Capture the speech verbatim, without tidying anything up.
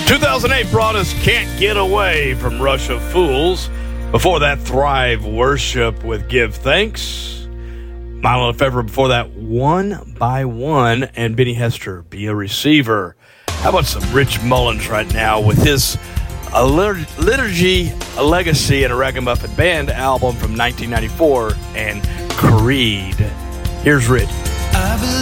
two thousand eight brought us Can't Get Away from Rush of Fools. Before that, Thrive Worship with Give Thanks. Milo Lefebvre before that, One by One, and Benny Hester, Be a Receiver. How about some Rich Mullins right now with his a Liturgy, a Legacy, and a Ragamuffin Band album from nineteen ninety-four, and Creed. Here's Rich. I believe